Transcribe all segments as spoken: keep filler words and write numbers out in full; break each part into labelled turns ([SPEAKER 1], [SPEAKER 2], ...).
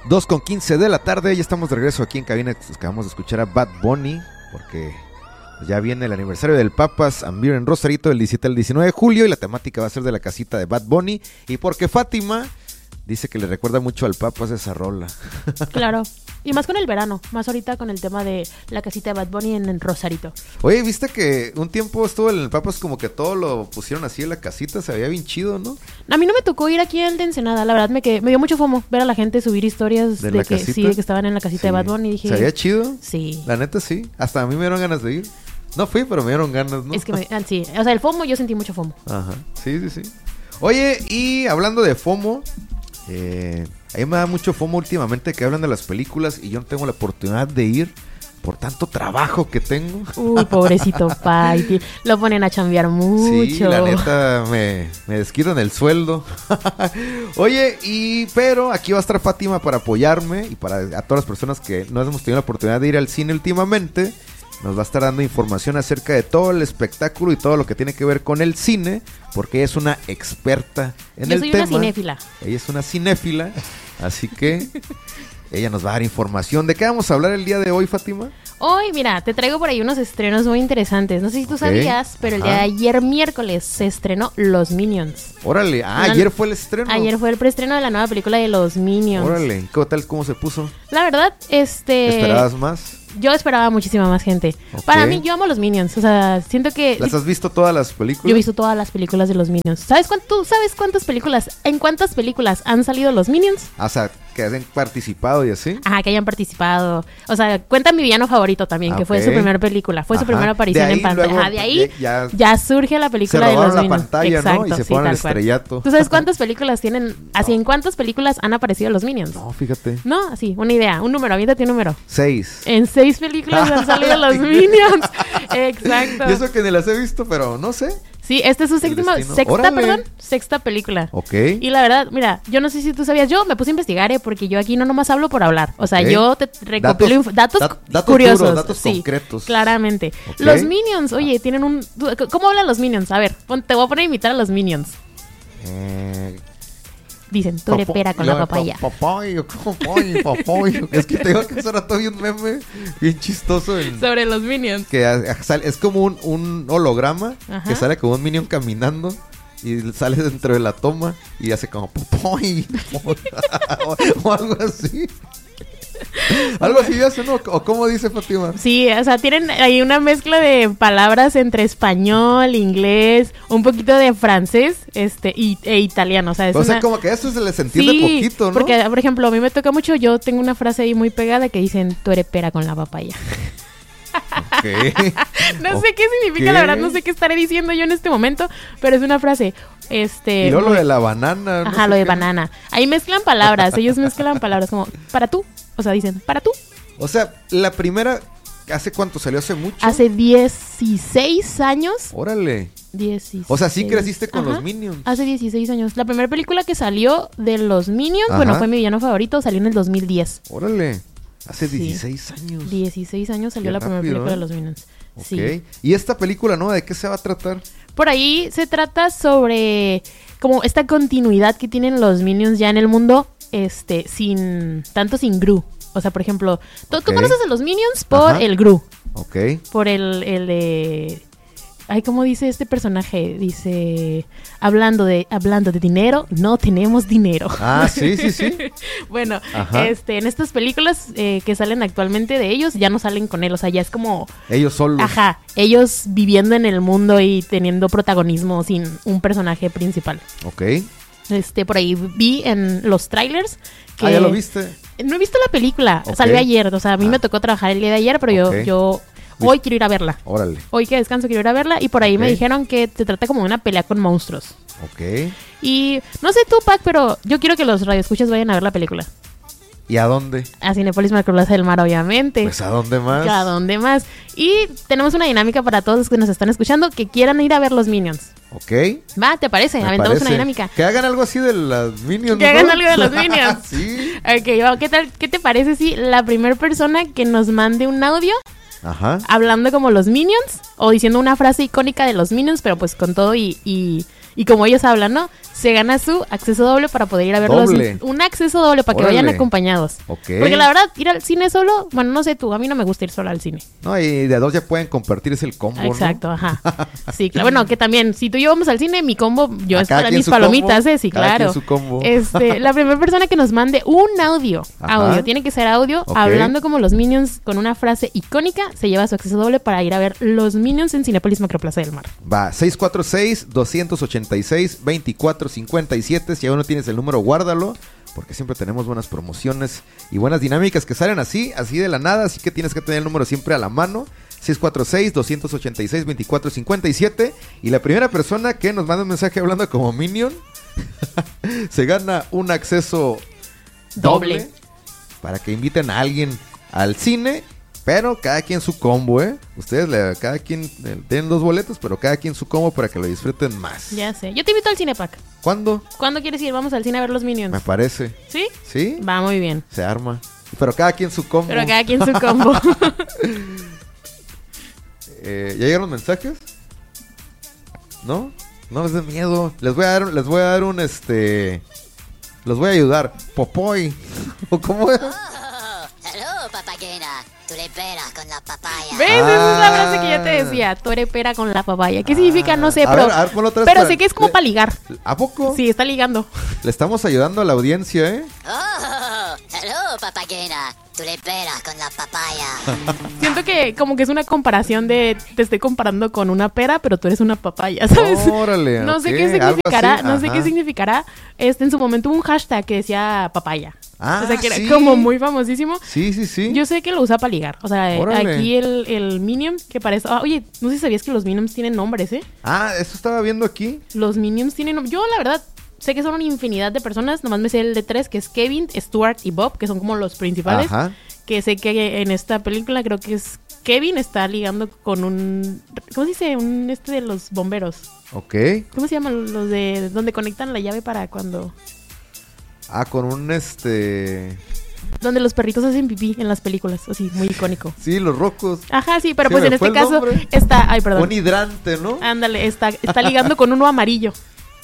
[SPEAKER 1] dos con quince de la tarde, ya estamos de regreso aquí en cabina. Acabamos de escuchar a Bad Bunny, porque ya viene el aniversario del Papas and Beer en Rosarito, del diecisiete al diecinueve de julio, y la temática va a ser de la casita de Bad Bunny, y porque Fátima dice que le recuerda mucho al Papas esa rola.
[SPEAKER 2] Claro, y más con el verano, más ahorita con el tema de la casita de Bad Bunny en el Rosarito.
[SPEAKER 1] Oye, ¿viste que un tiempo estuvo en el Papas como que todo lo pusieron así en la casita? Se veía bien chido, ¿no?
[SPEAKER 2] A mí no me tocó ir aquí al de Ensenada, la verdad me quedé, me dio mucho fomo ver a la gente subir historias
[SPEAKER 1] de,
[SPEAKER 2] de
[SPEAKER 1] la
[SPEAKER 2] que
[SPEAKER 1] casita.
[SPEAKER 2] sí, de que estaban en la casita
[SPEAKER 1] Sí.
[SPEAKER 2] de Bad Bunny, y dije,
[SPEAKER 1] ¿se veía chido?
[SPEAKER 2] Sí.
[SPEAKER 1] La neta sí, hasta a mí me dieron ganas de ir. No fui, pero me dieron ganas, ¿no?
[SPEAKER 2] Es que me, ah, sí, o sea, el fomo, yo sentí mucho fomo.
[SPEAKER 1] Ajá, sí, sí, sí. Oye, y hablando de FOMO, eh, a mí me da mucho FOMO últimamente que hablan de las películas y yo no tengo la oportunidad de ir por tanto trabajo que tengo.
[SPEAKER 2] Uy, pobrecito Pai, lo ponen a chambear mucho.
[SPEAKER 1] Sí, la neta, me, me desquitan el sueldo. Oye, y pero aquí va a estar Fátima para apoyarme y para a todas las personas que no hemos tenido la oportunidad de ir al cine últimamente. Nos va a estar dando información acerca de todo el espectáculo y todo lo que tiene que ver con el cine, porque ella es una experta en
[SPEAKER 2] Yo
[SPEAKER 1] el
[SPEAKER 2] soy
[SPEAKER 1] tema.
[SPEAKER 2] una cinéfila.
[SPEAKER 1] Ella es una cinéfila, así que ella nos va a dar información. ¿De qué vamos a hablar el día de hoy, Fátima?
[SPEAKER 2] Hoy, mira, te traigo por ahí unos estrenos muy interesantes. No sé si tú
[SPEAKER 1] Okay.
[SPEAKER 2] sabías, pero el día de
[SPEAKER 1] Ajá.
[SPEAKER 2] ayer miércoles se estrenó Los Minions.
[SPEAKER 1] Órale, ah,
[SPEAKER 2] No,
[SPEAKER 1] ayer fue el estreno.
[SPEAKER 2] Ayer fue el preestreno de la nueva película de Los Minions.
[SPEAKER 1] Órale, ¿qué tal? ¿Cómo se puso?
[SPEAKER 2] La verdad, este...
[SPEAKER 1] ¿Esperabas más?
[SPEAKER 2] Yo esperaba muchísima más gente.
[SPEAKER 1] Ok.
[SPEAKER 2] Para mí, yo amo los Minions. O sea, siento que...
[SPEAKER 1] ¿Las has visto todas las películas?
[SPEAKER 2] Yo he visto todas las películas de los Minions. ¿Sabes cuánto, tú sabes cuántas películas, en cuántas películas han salido los Minions?
[SPEAKER 1] O sea, que hayan participado y así.
[SPEAKER 2] Ajá, que hayan participado. O sea, cuenta mi villano favorito también,
[SPEAKER 1] Ah,
[SPEAKER 2] que fue
[SPEAKER 1] ok.
[SPEAKER 2] su primera película. Fue
[SPEAKER 1] Ajá.
[SPEAKER 2] su primera aparición
[SPEAKER 1] De ahí
[SPEAKER 2] en pantalla.
[SPEAKER 1] luego
[SPEAKER 2] Ajá, de ahí
[SPEAKER 1] ya-
[SPEAKER 2] ya, surge la
[SPEAKER 1] Se
[SPEAKER 2] película de los
[SPEAKER 1] robaron la
[SPEAKER 2] Minions.
[SPEAKER 1] pantalla,
[SPEAKER 2] Exacto,
[SPEAKER 1] ¿no? Y se
[SPEAKER 2] sí,
[SPEAKER 1] fueron al
[SPEAKER 2] tal cual.
[SPEAKER 1] estrellato.
[SPEAKER 2] ¿Tú sabes cuántas películas tienen? Así, ¿en cuántas películas han aparecido los Minions?
[SPEAKER 1] No, fíjate.
[SPEAKER 2] No, así, una idea, un número, aviéntate un número.
[SPEAKER 1] Seis.
[SPEAKER 2] En seis películas han salido los Minions. Exacto.
[SPEAKER 1] Y eso que ni las he visto, pero no sé.
[SPEAKER 2] Sí, esta es su
[SPEAKER 1] El
[SPEAKER 2] séptima,
[SPEAKER 1] destino.
[SPEAKER 2] sexta,
[SPEAKER 1] Órale.
[SPEAKER 2] perdón, sexta película.
[SPEAKER 1] Ok.
[SPEAKER 2] Y la verdad, mira, yo no sé si tú sabías, yo me puse a investigar, ¿eh? Porque yo aquí no nomás hablo por hablar. O sea,
[SPEAKER 1] Ok.
[SPEAKER 2] yo te recopilo
[SPEAKER 1] Datos-
[SPEAKER 2] inf- datos,
[SPEAKER 1] dat- datos
[SPEAKER 2] curiosos.
[SPEAKER 1] duros, datos
[SPEAKER 2] sí,
[SPEAKER 1] concretos.
[SPEAKER 2] claramente.
[SPEAKER 1] Ok.
[SPEAKER 2] Los Minions, oye, tienen un... ¿Cómo hablan los Minions? A ver, pon- te voy a poner a imitar a los Minions.
[SPEAKER 1] Eh,
[SPEAKER 2] Dicen, tú eres
[SPEAKER 1] papo-
[SPEAKER 2] pera con
[SPEAKER 1] lo
[SPEAKER 2] la
[SPEAKER 1] de
[SPEAKER 2] papaya.
[SPEAKER 1] pa- Papayo, papayo, papayo. Es que tengo que hacer a todo un meme bien chistoso. En,
[SPEAKER 2] Sobre los Minions.
[SPEAKER 1] que a- a- sale- es como un, un holograma
[SPEAKER 2] Ajá.
[SPEAKER 1] que sale como un minion caminando y sale dentro de la toma y hace como papayo, o, o algo así. Algo así hace, ¿no? ¿O cómo dice Fátima?
[SPEAKER 2] Sí, o sea, tienen ahí una mezcla de palabras entre español, inglés, un poquito de francés, este, y, e italiano. O sea, es
[SPEAKER 1] O sea,
[SPEAKER 2] una...
[SPEAKER 1] como que eso se les entiende
[SPEAKER 2] Sí,
[SPEAKER 1] poquito, ¿no?
[SPEAKER 2] porque, por ejemplo, a mí me toca mucho, yo tengo una frase ahí muy pegada que dicen, tú eres pera con la papaya.
[SPEAKER 1] Ok.
[SPEAKER 2] No sé qué significa,
[SPEAKER 1] Ok.
[SPEAKER 2] la verdad, no sé qué estaré diciendo yo en este momento, pero es una frase, este...
[SPEAKER 1] Y luego lo
[SPEAKER 2] muy-
[SPEAKER 1] de la banana. no
[SPEAKER 2] Ajá,
[SPEAKER 1] sé
[SPEAKER 2] lo de
[SPEAKER 1] qué.
[SPEAKER 2] banana. Ahí mezclan palabras, ellos mezclan palabras como, para tú, o sea, dicen, para tú.
[SPEAKER 1] O sea, la primera, ¿hace cuánto salió? ¿Hace mucho?
[SPEAKER 2] Hace dieciséis años.
[SPEAKER 1] Órale.
[SPEAKER 2] dieciséis.
[SPEAKER 1] O sea, sí creciste con
[SPEAKER 2] Ajá,
[SPEAKER 1] los Minions.
[SPEAKER 2] Hace dieciséis años. La primera película que salió de los Minions,
[SPEAKER 1] Ajá.
[SPEAKER 2] bueno, fue mi villano favorito, salió en el dos mil diez.
[SPEAKER 1] Órale. Hace
[SPEAKER 2] Sí.
[SPEAKER 1] dieciséis años.
[SPEAKER 2] dieciséis años salió
[SPEAKER 1] Qué
[SPEAKER 2] la primera
[SPEAKER 1] rápido,
[SPEAKER 2] película
[SPEAKER 1] ¿eh?
[SPEAKER 2] de los Minions.
[SPEAKER 1] Ok.
[SPEAKER 2] Sí.
[SPEAKER 1] ¿Y esta película, no? ¿De qué se va a tratar?
[SPEAKER 2] Por ahí se trata sobre como esta continuidad que tienen los Minions ya en el mundo, este, sin, tanto sin Gru. O sea, por ejemplo, tú, tú
[SPEAKER 1] Ok.
[SPEAKER 2] conoces a los Minions por
[SPEAKER 1] Ajá.
[SPEAKER 2] el Gru,
[SPEAKER 1] Ok.
[SPEAKER 2] por el, el de... Ay, ¿cómo dice este personaje? Dice, hablando de, hablando de dinero, no tenemos dinero.
[SPEAKER 1] Ah, sí, sí, sí.
[SPEAKER 2] Bueno,
[SPEAKER 1] Ajá.
[SPEAKER 2] este, en estas películas eh, que salen actualmente de ellos, ya no salen con él, o sea, ya es como,
[SPEAKER 1] Ellos solos.
[SPEAKER 2] ajá, ellos viviendo en el mundo y teniendo protagonismo sin un personaje principal.
[SPEAKER 1] Ok.
[SPEAKER 2] Este, por ahí vi en los trailers que...
[SPEAKER 1] Ah, ¿ya lo viste?
[SPEAKER 2] No he visto la película,
[SPEAKER 1] Ok.
[SPEAKER 2] salió ayer, o sea, a mí
[SPEAKER 1] Ah.
[SPEAKER 2] me tocó trabajar el día de ayer, pero
[SPEAKER 1] Ok.
[SPEAKER 2] yo, yo hoy quiero ir a verla.
[SPEAKER 1] Órale.
[SPEAKER 2] Hoy que descanso quiero ir a verla y por ahí me
[SPEAKER 1] Ok.
[SPEAKER 2] dijeron que se trata como de una pelea con monstruos.
[SPEAKER 1] Ok.
[SPEAKER 2] Y no sé tú, Pac, pero yo quiero que los radioescuchas vayan a ver la película.
[SPEAKER 1] ¿Y a dónde?
[SPEAKER 2] A Cinépolis Macroplaza del Mar, obviamente.
[SPEAKER 1] Pues, ¿a dónde más?
[SPEAKER 2] ¿A dónde más? Y tenemos una dinámica para todos los que nos están escuchando que quieran ir a ver los Minions.
[SPEAKER 1] Ok.
[SPEAKER 2] Va, ¿te parece?
[SPEAKER 1] Me
[SPEAKER 2] Aventamos
[SPEAKER 1] parece.
[SPEAKER 2] una dinámica.
[SPEAKER 1] Que hagan algo así de las Minions,
[SPEAKER 2] Que
[SPEAKER 1] ¿no?
[SPEAKER 2] hagan algo de los Minions.
[SPEAKER 1] Sí.
[SPEAKER 2] Ok, va, ¿qué tal? ¿Qué te parece si la primera persona que nos mande un audio
[SPEAKER 1] Ajá.
[SPEAKER 2] hablando como los Minions o diciendo una frase icónica de los Minions, pero pues con todo y, y, y como ellos hablan, ¿no? se gana su acceso doble para poder ir a ver
[SPEAKER 1] Doble.
[SPEAKER 2] los... Un acceso doble para que
[SPEAKER 1] Órale.
[SPEAKER 2] vayan acompañados.
[SPEAKER 1] Ok.
[SPEAKER 2] Porque la verdad, ir al cine solo, bueno, no sé tú, a mí no me gusta ir solo al cine.
[SPEAKER 1] No, y de a dos ya pueden compartir ese el combo, ¿no?
[SPEAKER 2] Exacto, ajá. Sí, claro. Bueno, que también, si tú y yo vamos al cine, mi combo, yo
[SPEAKER 1] A
[SPEAKER 2] es
[SPEAKER 1] cada
[SPEAKER 2] para
[SPEAKER 1] quien
[SPEAKER 2] mis
[SPEAKER 1] su
[SPEAKER 2] palomitas,
[SPEAKER 1] combo,
[SPEAKER 2] ¿eh? Sí,
[SPEAKER 1] cada
[SPEAKER 2] claro.
[SPEAKER 1] quien su combo.
[SPEAKER 2] Este, la primera persona que nos mande un audio,
[SPEAKER 1] Ajá.
[SPEAKER 2] audio, tiene que ser audio,
[SPEAKER 1] Ok.
[SPEAKER 2] hablando como los Minions con una frase icónica, se lleva su acceso doble para ir a ver los Minions en Cinépolis Macroplaza del Mar.
[SPEAKER 1] Va, seis cuatro seis, dos ocho seis, dos cuatro cinco siete. Si aún no tienes el número, guárdalo. Porque siempre tenemos buenas promociones y buenas dinámicas que salen así, así de la nada. Así que tienes que tener el número siempre a la mano. seis cuatro seis, dos ocho seis, dos cuatro cinco siete. Y la primera persona que nos manda un mensaje hablando como Minion se gana un acceso doble,
[SPEAKER 2] Doble.
[SPEAKER 1] para que inviten a alguien al cine. Pero cada quien su combo, ¿eh? Ustedes, le, cada quien eh, tienen dos boletos, pero cada quien su combo para que lo disfruten más.
[SPEAKER 2] Ya sé. Yo te invito al Cinepack.
[SPEAKER 1] ¿Cuándo?
[SPEAKER 2] ¿Cuándo quieres ir? Vamos al cine a ver los Minions.
[SPEAKER 1] Me parece.
[SPEAKER 2] ¿Sí?
[SPEAKER 1] ¿Sí?
[SPEAKER 2] Va muy bien.
[SPEAKER 1] Se arma. Pero cada quien su combo.
[SPEAKER 2] Pero cada quien su combo.
[SPEAKER 1] eh, ¿Ya llegaron mensajes? ¿No? No les den miedo. Les voy a dar, les voy a dar un este. Los voy a ayudar. Popoy. ¿O cómo es?
[SPEAKER 3] Oh, hello, papagena. Tú le peras con la papaya.
[SPEAKER 2] ¿Ves? Esa es la
[SPEAKER 1] Ah.
[SPEAKER 2] frase que yo te decía. Torepera con la papaya. ¿Qué significa? No sé,
[SPEAKER 1] A
[SPEAKER 2] pero,
[SPEAKER 1] ver, a ver, ponlo otra vez
[SPEAKER 2] pero
[SPEAKER 1] para-
[SPEAKER 2] sé que es como
[SPEAKER 1] le-
[SPEAKER 2] para ligar.
[SPEAKER 1] ¿A poco?
[SPEAKER 2] Sí, está ligando.
[SPEAKER 1] Le estamos ayudando a la audiencia, ¿eh?
[SPEAKER 3] Oh, hello, papagena. Tú le peras con la papaya.
[SPEAKER 2] Siento que como que es una comparación de... Te estoy comparando con una pera, pero tú eres una papaya, ¿sabes?
[SPEAKER 1] Órale,
[SPEAKER 2] No sé
[SPEAKER 1] ok,
[SPEAKER 2] qué
[SPEAKER 1] algo
[SPEAKER 2] significará,
[SPEAKER 1] así,
[SPEAKER 2] no sé
[SPEAKER 1] ajá.
[SPEAKER 2] qué significará. Este, en su momento hubo un hashtag que decía papaya.
[SPEAKER 1] Ah,
[SPEAKER 2] o sea, que era
[SPEAKER 1] sí.
[SPEAKER 2] como muy famosísimo.
[SPEAKER 1] Sí, sí, sí.
[SPEAKER 2] Yo sé que lo usa para ligar. O sea,
[SPEAKER 1] Órale.
[SPEAKER 2] aquí el, el Minion que parece... Ah, oye, no sé si sabías que los Minions tienen nombres, ¿eh?
[SPEAKER 1] Ah, eso estaba viendo aquí.
[SPEAKER 2] Los Minions tienen... nom- Yo, la verdad, sé que son una infinidad de personas. Nomás me sé el de tres, que es Kevin, Stuart y Bob, que son como los principales.
[SPEAKER 1] Ajá.
[SPEAKER 2] Que sé que en esta película creo que es... Kevin está ligando con un... ¿Cómo se dice? Un este de los bomberos.
[SPEAKER 1] Ok.
[SPEAKER 2] ¿Cómo se llaman los de... donde conectan la llave para cuando...
[SPEAKER 1] Ah, con un este...
[SPEAKER 2] Donde los perritos hacen pipí en las películas. Así, muy icónico.
[SPEAKER 1] Sí, los rocos.
[SPEAKER 2] Ajá, sí, pero
[SPEAKER 1] Se
[SPEAKER 2] pues
[SPEAKER 1] me
[SPEAKER 2] en
[SPEAKER 1] fue
[SPEAKER 2] este
[SPEAKER 1] el
[SPEAKER 2] caso
[SPEAKER 1] nombre.
[SPEAKER 2] está... Ay, perdón.
[SPEAKER 1] Un hidrante, ¿no?
[SPEAKER 2] Ándale, está, está ligando con uno amarillo.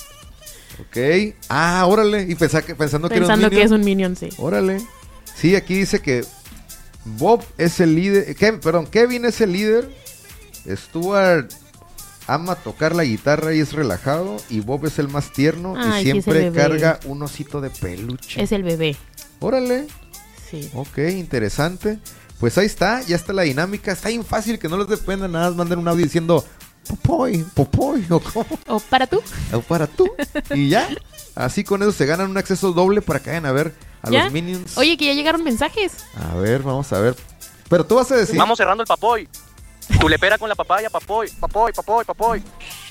[SPEAKER 1] Ok. Ah, órale. Y pensa que, pensando,
[SPEAKER 2] Pensando
[SPEAKER 1] que
[SPEAKER 2] que
[SPEAKER 1] era
[SPEAKER 2] es
[SPEAKER 1] un
[SPEAKER 2] un
[SPEAKER 1] Minion.
[SPEAKER 2] Minion, sí.
[SPEAKER 1] Órale. Sí, aquí dice que Bob es el líder. Kev- perdón, Kevin es el líder. Stuart ama tocar la guitarra y es relajado. Y Bob es el más tierno
[SPEAKER 2] Ay,
[SPEAKER 1] y
[SPEAKER 2] sí, es el
[SPEAKER 1] siempre
[SPEAKER 2] bebé.
[SPEAKER 1] carga un osito de peluche.
[SPEAKER 2] Es el bebé.
[SPEAKER 1] Órale.
[SPEAKER 2] Sí.
[SPEAKER 1] Ok, interesante. Pues ahí está, ya está la dinámica. Está bien fácil, que no les dependa nada más mandar un audio diciendo Popoy, Popoy, o cómo,
[SPEAKER 2] ¿O para tú?
[SPEAKER 1] o para tú. Y ya, así con eso se ganan un acceso doble para que vayan a ver a
[SPEAKER 2] ¿Ya?
[SPEAKER 1] los Minions.
[SPEAKER 2] Oye, que ya llegaron mensajes.
[SPEAKER 1] A ver, vamos a ver. Pero tú vas a decir.
[SPEAKER 4] Vamos cerrando el papoy. Tú le peras con la papaya, papoy, papoy, papoy, papoy.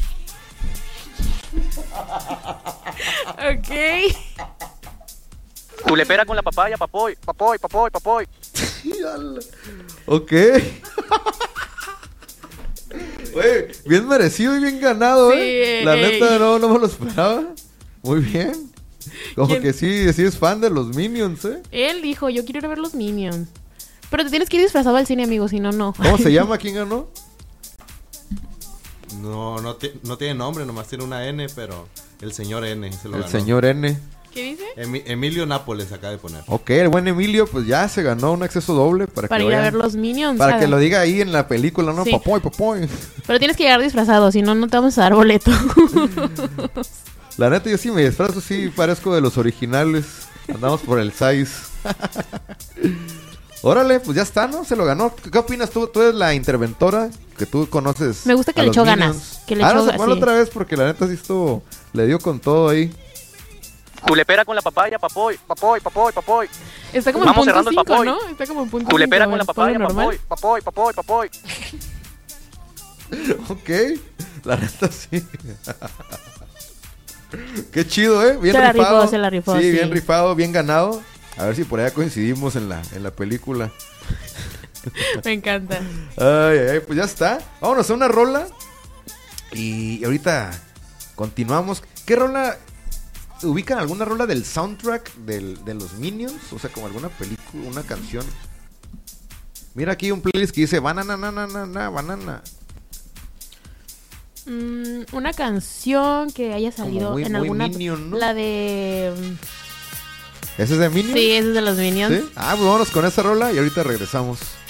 [SPEAKER 2] Ok.
[SPEAKER 4] Tú le peras con la papaya, papoy, papoy, papoy, papoy.
[SPEAKER 1] Ok. Oye, bien merecido y bien ganado,
[SPEAKER 2] Sí,
[SPEAKER 1] ¿eh? La
[SPEAKER 2] ey.
[SPEAKER 1] neta no, no me lo esperaba. Muy bien. Como
[SPEAKER 2] ¿Quién?
[SPEAKER 1] que sí, sí es fan de los Minions, ¿eh?
[SPEAKER 2] Él dijo, yo quiero ir a ver los Minions. Pero te tienes que ir disfrazado al cine, amigo, si no, no.
[SPEAKER 1] ¿Cómo se llama? ¿Quién ganó?
[SPEAKER 5] No, no, ti- no tiene nombre, nomás tiene una N, pero el señor N se lo
[SPEAKER 1] El
[SPEAKER 5] ganó.
[SPEAKER 1] señor N.
[SPEAKER 2] ¿Qué dice?
[SPEAKER 5] Emi- Emilio Nápoles acaba de poner.
[SPEAKER 1] Ok, el buen Emilio pues ya se ganó un acceso doble para,
[SPEAKER 2] Para
[SPEAKER 1] que
[SPEAKER 2] ir a
[SPEAKER 1] vayan-
[SPEAKER 2] ver los Minions.
[SPEAKER 1] Para
[SPEAKER 2] a
[SPEAKER 1] que
[SPEAKER 2] ver.
[SPEAKER 1] lo diga ahí en la película, ¿no?
[SPEAKER 2] Sí.
[SPEAKER 1] Papoy, papoy.
[SPEAKER 2] Pero tienes que llegar disfrazado, si no, no te vamos a dar boleto.
[SPEAKER 1] La neta, yo sí me disfrazo, sí parezco de los originales. Andamos por el size. Órale, pues ya está, ¿no? Se lo ganó. ¿Qué, qué opinas tú? Tú eres la interventora que tú conoces.
[SPEAKER 2] Me gusta que
[SPEAKER 1] a
[SPEAKER 2] le
[SPEAKER 1] los
[SPEAKER 2] echó
[SPEAKER 1] Minions.
[SPEAKER 2] ganas, que le
[SPEAKER 1] ah,
[SPEAKER 2] echó
[SPEAKER 1] no, se
[SPEAKER 2] ga-
[SPEAKER 1] ponlo
[SPEAKER 2] sí.
[SPEAKER 1] otra vez porque la neta sí estuvo... Le dio con todo ahí.
[SPEAKER 4] Tú le peras con la papaya, papoy, papoy, papoy, papoy.
[SPEAKER 2] Está como
[SPEAKER 4] Vamos
[SPEAKER 2] en punto
[SPEAKER 4] cerrando el
[SPEAKER 2] cinco,
[SPEAKER 4] papoy.
[SPEAKER 2] ¿no? Está como en punto
[SPEAKER 4] Tú le
[SPEAKER 2] cinco,
[SPEAKER 4] peras
[SPEAKER 2] a
[SPEAKER 4] con
[SPEAKER 2] ver,
[SPEAKER 4] la papaya,
[SPEAKER 2] ponlo normal.
[SPEAKER 4] papoy, papoy, papoy, papoy.
[SPEAKER 1] Ok. La neta sí. Qué chido, ¿eh? Bien
[SPEAKER 2] Se la
[SPEAKER 1] rifado.
[SPEAKER 2] rifó, se la rifó,
[SPEAKER 1] Sí,
[SPEAKER 2] sí.
[SPEAKER 1] bien rifado, bien ganado. A ver si por allá coincidimos en la, en la película.
[SPEAKER 2] Me encanta.
[SPEAKER 1] Ay, ay, pues ya está. Vámonos a una rola. Y ahorita continuamos. ¿Qué rola? ¿Ubican alguna rola del soundtrack del, de los Minions? O sea, como alguna película, una canción. Mira aquí un playlist que dice banana, na, na, na, na, banana.
[SPEAKER 2] Mm, una canción que haya salido
[SPEAKER 1] muy-
[SPEAKER 2] en
[SPEAKER 1] muy
[SPEAKER 2] alguna...
[SPEAKER 1] Minion, ¿no?
[SPEAKER 2] La de...
[SPEAKER 1] ¿Ese es de Minions?
[SPEAKER 2] Sí, ese es de los Minions.
[SPEAKER 1] ¿Sí? Ah, pues vámonos con esa rola y ahorita regresamos.